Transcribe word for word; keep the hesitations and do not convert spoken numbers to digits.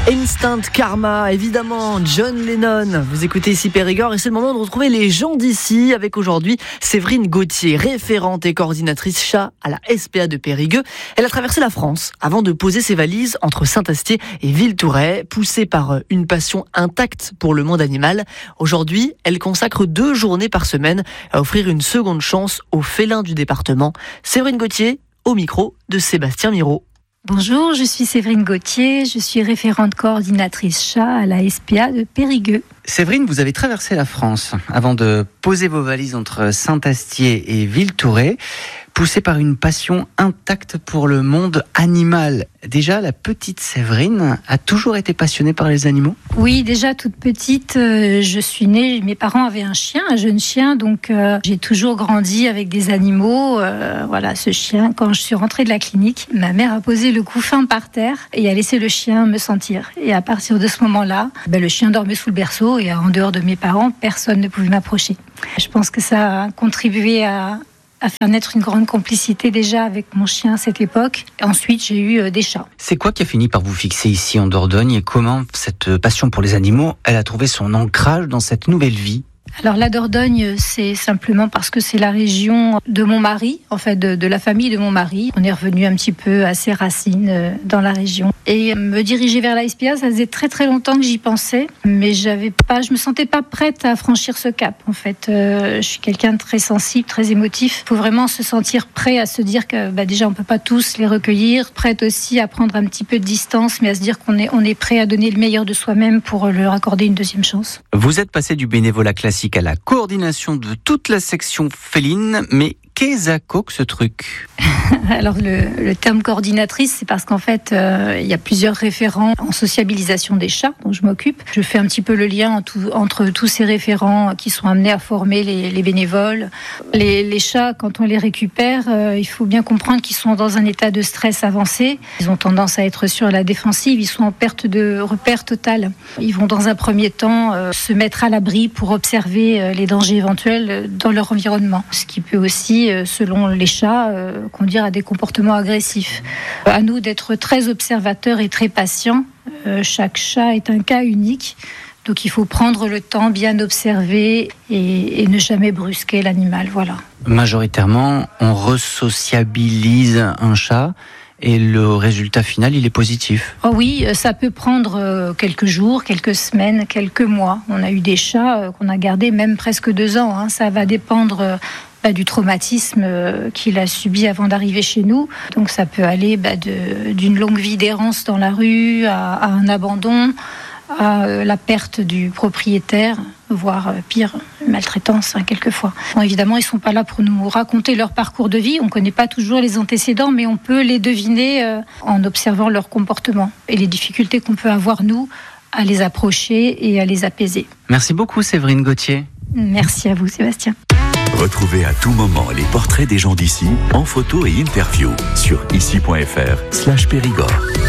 Instant Karma, évidemment, John Lennon. Vous écoutez ici Périgord et c'est le moment de retrouver les gens d'ici avec aujourd'hui Séverine Gauthier, référente et coordinatrice chat à la S P A de Périgueux. Elle a traversé la France avant de poser ses valises entre Saint-Astier et Villeturret, poussée par une passion intacte pour le monde animal. Aujourd'hui, elle consacre deux journées par semaine à offrir une seconde chance aux félins du département. Séverine Gauthier, au micro de Sébastien Miro. Bonjour, je suis Séverine Gauthier, je suis référente coordinatrice chat à la S P A de Périgueux. Séverine, vous avez traversé la France avant de poser vos valises entre Saint-Astier et Villeturret, poussée par une passion intacte pour le monde animal. Déjà, la petite Séverine a toujours été passionnée par les animaux ? Oui, déjà toute petite, euh, je suis née, mes parents avaient un chien, un jeune chien, donc euh, j'ai toujours grandi avec des animaux. Euh, voilà, ce chien, quand je suis rentrée de la clinique, ma mère a posé le couffin par terre et a laissé le chien me sentir. Et à partir de ce moment-là, ben, le chien dormait sous le berceau et en dehors de mes parents, personne ne pouvait m'approcher. Je pense que ça a contribué à... à faire naître une grande complicité déjà avec mon chien à cette époque. Et ensuite, j'ai eu des chats. C'est quoi qui a fini par vous fixer ici en Dordogne et comment cette passion pour les animaux, elle a trouvé son ancrage dans cette nouvelle vie ? Alors la Dordogne, c'est simplement parce que c'est la région de mon mari, en fait de, de la famille de mon mari. On est revenu un petit peu à ses racines dans la région. Et me diriger vers la S P A, ça faisait très très longtemps que j'y pensais, mais j'avais pas, je me sentais pas prête à franchir ce cap. En fait, euh, je suis quelqu'un de très sensible, très émotif. Il faut vraiment se sentir prêt à se dire que bah, déjà on peut pas tous les recueillir, prête aussi à prendre un petit peu de distance, mais à se dire qu'on est on est prêt à donner le meilleur de soi-même pour leur accorder une deuxième chance. Vous êtes passé du bénévolat classique à la coordination de toute la section féline, mais qu'est-ce que ce truc ? Alors le, le terme coordinatrice, c'est parce qu'en fait, euh, il y a plusieurs référents en sociabilisation des chats dont je m'occupe. Je fais un petit peu le lien en tout, entre tous ces référents qui sont amenés à former les, les bénévoles. Les, les chats, quand on les récupère, euh, il faut bien comprendre qu'ils sont dans un état de stress avancé. Ils ont tendance à être sur la défensive, ils sont en perte de repère totale. Ils vont dans un premier temps euh, se mettre à l'abri pour observer euh, les dangers éventuels dans leur environnement. Ce qui peut aussi, euh, selon les chats, euh, conduire à des comportements agressifs. À nous d'être très observateurs et très patients. Euh, chaque chat est un cas unique. Donc il faut prendre le temps, bien observer et, et ne jamais brusquer l'animal. Voilà. Majoritairement, on resociabilise un chat et le résultat final, il est positif. Oh oui, ça peut prendre quelques jours, quelques semaines, quelques mois. On a eu des chats qu'on a gardés même presque deux ans. Hein. Ça va dépendre bah, du traumatisme qu'il a subi avant d'arriver chez nous. Donc ça peut aller bah, de, d'une longue vie d'errance dans la rue à, à un abandon, à la perte du propriétaire, voire pire, maltraitance hein, quelquefois. Bon, évidemment, ils ne sont pas là pour nous raconter leur parcours de vie. On ne connaît pas toujours les antécédents, mais on peut les deviner euh, en observant leur comportement et les difficultés qu'on peut avoir, nous, à les approcher et à les apaiser. Merci beaucoup, Séverine Gauthier. Merci à vous, Sébastien. Retrouvez à tout moment les portraits des gens d'ici en photo et interview sur ici point f r slash Périgord.